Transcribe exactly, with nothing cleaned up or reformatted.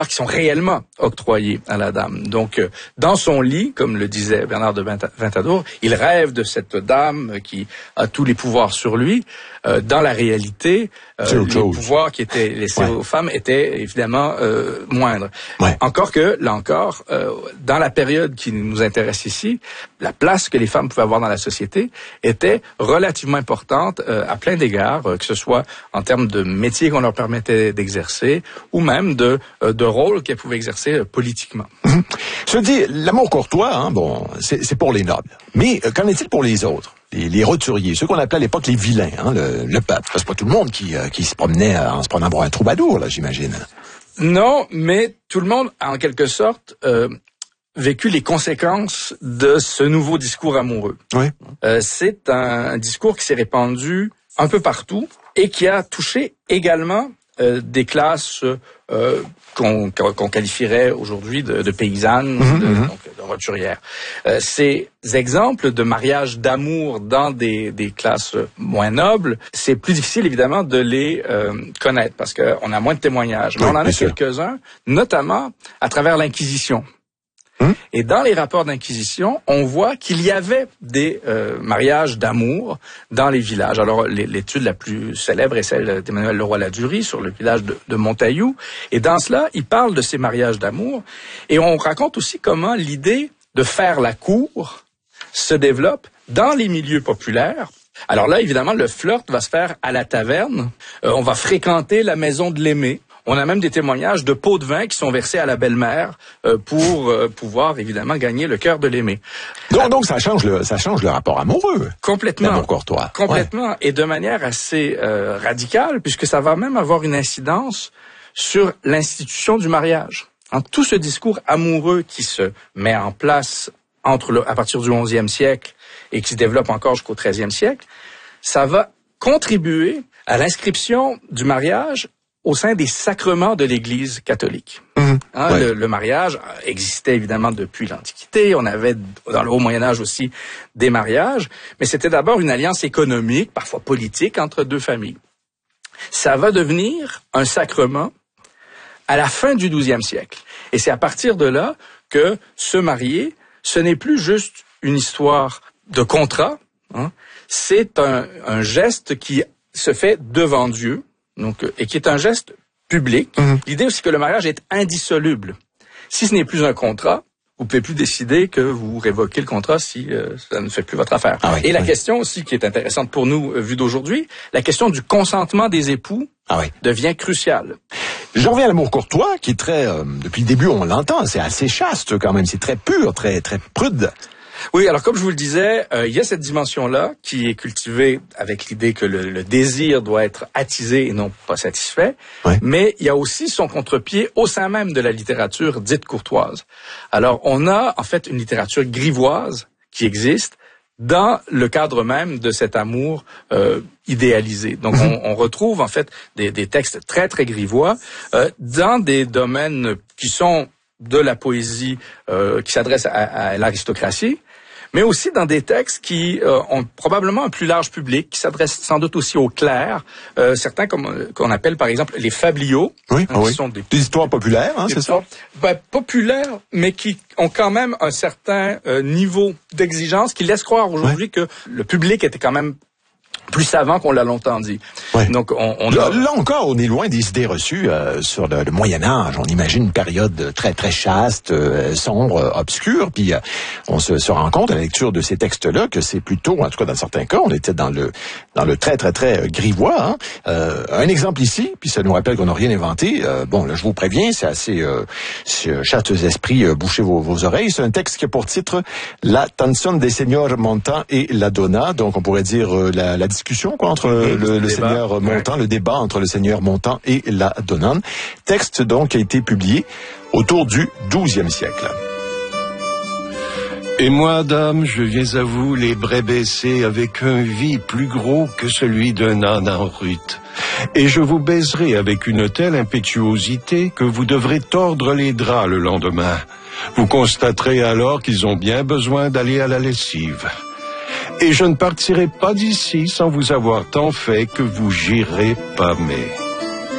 qui sont réellement octroyés à la dame. Donc, euh, dans son lit, comme le disait Bernard de Ventadour, il rêve de cette dame qui a tous les pouvoirs sur lui. Euh, dans la réalité, euh, les pouvoirs qui étaient laissés ouais. aux femmes étaient évidemment euh, moindres. Ouais. Encore que, là encore, euh, dans la période qui nous intéresse ici, la place que les femmes pouvaient avoir dans la société était relativement importante euh, à plein d'égards, euh, que ce soit en termes de métiers qu'on leur permettait d'exercer ou même de, euh, de rôles qu'elles pouvaient exercer euh, politiquement. Mmh. Je dis, l'amour courtois, hein, bon, c'est, c'est pour les nobles. Mais euh, qu'en est-il pour les autres? Les, les roturiers, ceux qu'on appelait à l'époque les vilains, hein, le, le peuple. C'est pas tout le monde qui, euh, qui se promenait en se prenant pour un troubadour, là, j'imagine. Non, mais tout le monde a en quelque sorte euh, vécu les conséquences de ce nouveau discours amoureux. Oui. Euh, c'est un, un discours qui s'est répandu un peu partout et qui a touché également euh, des classes euh, qu'on, qu'on qualifierait aujourd'hui de, de paysannes, mmh, de, mmh. donc de roturières. Euh, ces exemples de mariage d'amour dans des, des classes moins nobles, c'est plus difficile évidemment de les euh, connaître parce qu'on a moins de témoignages. Mais oui, on en a quelques-uns, notamment à travers l'Inquisition. Hum? Et dans les rapports d'Inquisition, on voit qu'il y avait des euh, mariages d'amour dans les villages. Alors, l'étude la plus célèbre est celle d'Emmanuel Leroy-Ladurie sur le village de, de Montaillou. Et dans cela, il parle de ces mariages d'amour. Et on raconte aussi comment l'idée de faire la cour se développe dans les milieux populaires. Alors là, évidemment, le flirt va se faire à la taverne. Euh, on va fréquenter la maison de l'aimé. On a même des témoignages de pots de vin qui sont versés à la belle-mère euh, pour euh, pouvoir évidemment gagner le cœur de l'aimé. Donc, donc ça change le ça change le rapport amoureux. Complètement. L'amour courtois. Complètement ouais. Et de manière assez euh, radicale puisque ça va même avoir une incidence sur l'institution du mariage. En tout ce discours amoureux qui se met en place entre le, à partir du onzième siècle et qui se développe encore jusqu'au treizième siècle, ça va contribuer à l'inscription du mariage au sein des sacrements de l'Église catholique. Mmh, hein, ouais. le, le mariage existait évidemment depuis l'Antiquité. On avait dans le Haut Moyen-Âge aussi des mariages, mais c'était d'abord une alliance économique, parfois politique, entre deux familles. Ça va devenir un sacrement à la fin du douzième siècle. Et c'est à partir de là que se marier, ce n'est plus juste une histoire de contrat, hein, c'est un, un geste qui se fait devant Dieu, donc, et qui est un geste public. Mmh. L'idée aussi que le mariage est indissoluble. Si ce n'est plus un contrat, vous ne pouvez plus décider que vous révoquez le contrat si euh, ça ne fait plus votre affaire. Ah oui, et la oui. question aussi qui est intéressante pour nous, euh, vue d'aujourd'hui, la question du consentement des époux ah oui. devient cruciale. J'en reviens à l'amour courtois, qui est très, euh, depuis le début on l'entend, c'est assez chaste quand même, c'est très pur, très très prude. Oui, alors comme je vous le disais, euh, il y a cette dimension-là qui est cultivée avec l'idée que le, le désir doit être attisé et non pas satisfait, ouais. mais il y a aussi son contre-pied au sein même de la littérature dite courtoise. Alors on a en fait une littérature grivoise qui existe dans le cadre même de cet amour euh, idéalisé. Donc on, on retrouve en fait des, des textes très très grivois euh, dans des domaines qui sont de la poésie euh, qui s'adresse à, à l'aristocratie, mais aussi dans des textes qui euh, ont probablement un plus large public, qui s'adressent sans doute aussi aux clercs, euh, certains comme qu'on appelle par exemple les fabliaux, oui, hein, oui. qui sont des, des histoires populaires, hein, c'est ça? Ben, populaires, mais qui ont quand même un certain euh, niveau d'exigence qui laisse croire aujourd'hui oui. que le public était quand même plus savant qu'on l'a longtemps dit. Ouais. Donc on, on là, a... là encore, on est loin des idées reçues euh, sur le, le Moyen Âge. On imagine une période très très chaste, euh, sombre, euh, obscure. Puis euh, on se, se rend compte à la lecture de ces textes-là que c'est plutôt, en tout cas dans certains cas, on était dans le dans le très très très grivois. Hein. Euh, un exemple ici, puis ça nous rappelle qu'on n'a rien inventé. Euh, bon, là je vous préviens, c'est assez euh, chaste esprits, euh, bouchez vos, vos oreilles. C'est un texte qui a pour titre La Canzone des Seigneurs Montan et la Donna. Donc on pourrait dire euh, la, la discussion quoi, entre le, le, le seigneur Montan, ouais. le débat entre le seigneur Montan et la Donnane. Texte donc qui a été publié autour du douzième siècle. Et moi, dame, je viens à vous les brais baissés avec un vie plus gros que celui d'un âne en rute. Et je vous baiserai avec une telle impétuosité que vous devrez tordre les draps le lendemain. Vous constaterez alors qu'ils ont bien besoin d'aller à la lessive. Et je ne partirai pas d'ici sans vous avoir tant fait que vous girez pâmé.